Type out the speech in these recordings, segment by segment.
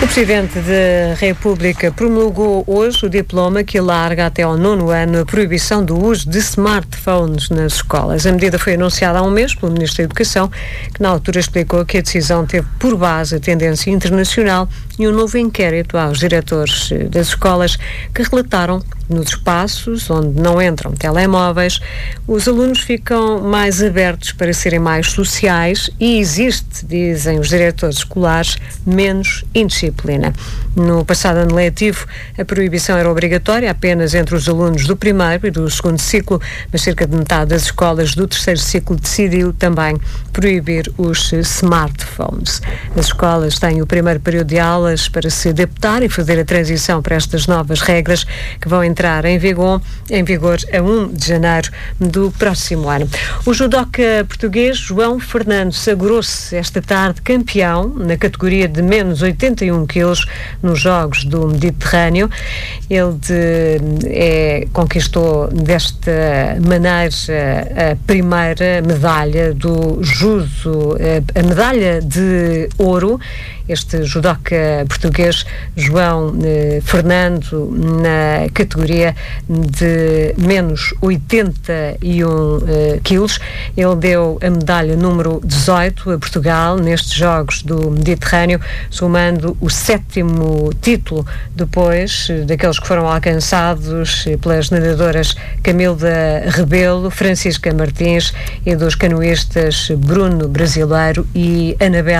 O Presidente da República promulgou hoje o diploma que alarga até ao 9º ano a proibição do uso de smartphones nas escolas. A medida foi anunciada há um mês pelo Ministro da Educação, que na altura explicou que a decisão teve por base a tendência internacional e um novo inquérito aos diretores das escolas que relataram nos espaços onde não entram telemóveis, os alunos ficam mais abertos para serem mais sociais e existe, dizem os diretores escolares, menos indisciplina. No passado ano letivo, a proibição era obrigatória apenas entre os alunos do primeiro e do segundo ciclo, mas cerca de metade das escolas do terceiro ciclo decidiu também proibir os smartphones. As escolas têm o primeiro período de aulas para se adaptar e fazer a transição para estas novas regras que vão entrar em vigor a 1 de janeiro do próximo ano. O judoca português João Fernando sagrou-se esta tarde campeão na categoria de menos 81 quilos nos Jogos do Mediterrâneo. Ele conquistou desta maneira a primeira medalha do judo, a medalha de ouro. Este judoca português João Fernando na categoria de menos 81 quilos. Ele deu a medalha número 18 a Portugal nestes Jogos do Mediterrâneo, somando o 7º título depois daqueles que foram alcançados pelas nadadoras Camila Rebelo, Francisca Martins e dos canoístas Bruno Brasileiro e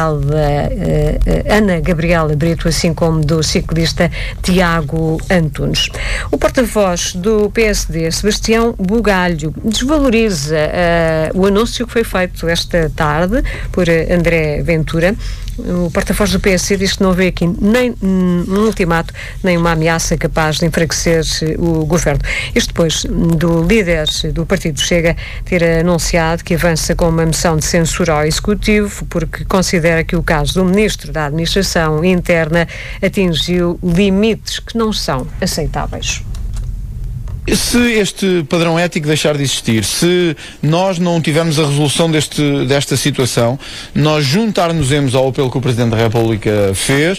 Ana Gabriela Brito, assim como do ciclista Tiago Antunes. O porta-voz do PSD, Sebastião Bugalho, desvaloriza o anúncio que foi feito esta tarde por André Ventura. O porta-voz do PSD diz que não vê aqui nem um ultimato, nem uma ameaça capaz de enfraquecer o governo. Isto depois do líder do Partido Chega ter anunciado que avança com uma moção de censura ao Executivo porque considera que o caso do Ministro da Administração Interna atingiu limites que não são aceitáveis. Se este padrão ético deixar de existir, se nós não tivermos a resolução desta situação, nós juntar-nos-emos ao apelo que o Presidente da República fez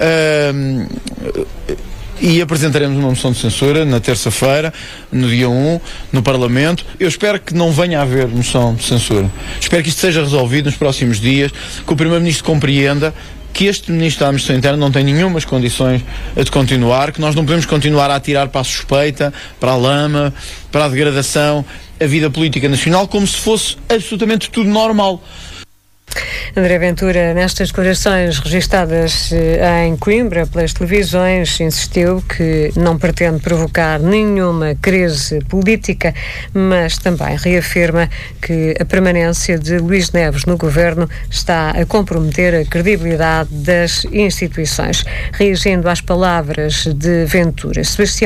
e apresentaremos uma moção de censura na terça-feira, no dia 1, no Parlamento. Eu espero que não venha a haver moção de censura. Espero que isto seja resolvido nos próximos dias, que o Primeiro-Ministro compreenda que este Ministro da Administração Interna não tem nenhumas condições de continuar, que nós não podemos continuar a atirar para a suspeita, para a lama, para a degradação, a vida política nacional, como se fosse absolutamente tudo normal. André Ventura, nestas declarações registadas em Coimbra pelas televisões, insistiu que não pretende provocar nenhuma crise política, mas também reafirma que a permanência de Luís Neves no governo está a comprometer a credibilidade das instituições. Reagindo às palavras de Ventura, Sebastião